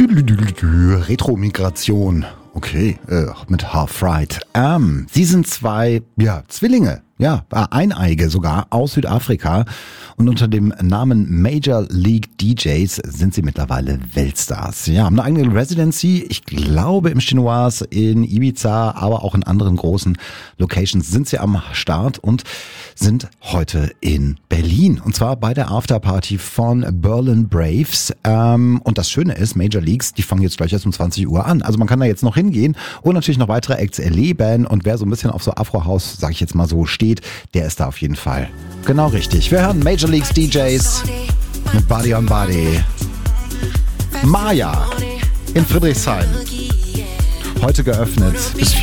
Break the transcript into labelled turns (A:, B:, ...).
A: Retro-Migration. Okay, mit Half-Right. Sie sind zwei, Zwillinge. Ja, Eineige sogar aus Südafrika. Und unter dem Namen Major League DJs sind sie mittlerweile Weltstars. Ja, haben eine eigene Residency. Ich glaube im Chinoise, in Ibiza, aber auch in anderen großen Locations sind sie am Start und sind heute in Berlin. Und zwar bei der Afterparty von Berlin Braves. Und das Schöne ist, Major Leagues, die fangen jetzt gleich erst um 20 Uhr an. Also man kann da jetzt noch hingehen und natürlich noch weitere Acts erleben. Und wer so ein bisschen auf so Afro-House, sag ich jetzt mal so, steht, der ist da auf jeden Fall genau richtig. Wir hören Major Leagues DJs mit Body on Body. Maya in Friedrichshain. Heute geöffnet bis